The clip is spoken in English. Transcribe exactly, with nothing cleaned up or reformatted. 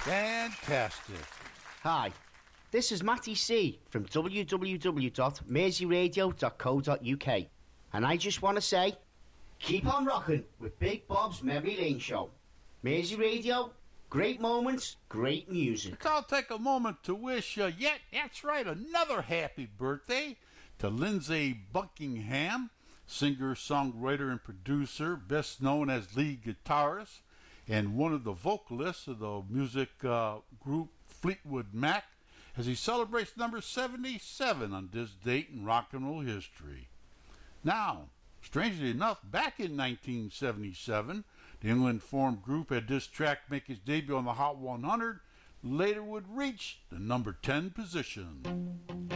Fantastic. Hi, this is Matty C from w w w dot mersey radio dot co dot u k, and I just want to say, keep on rocking with Big Bob's Memory Lane Show. Mersey Radio, great moments, great music. Let's all take a moment to wish, uh, yet, that's right, another happy birthday to Lindsay Buckingham, singer, songwriter, and producer, best known as lead guitarist, and one of the vocalists of the music uh, group Fleetwood Mac, as he celebrates number seventy-seven on this date in rock and roll history. Now, strangely enough, back in nineteen seventy-seven, the England-formed group had this track make its debut on the Hot one hundred, later would reach the number ten position.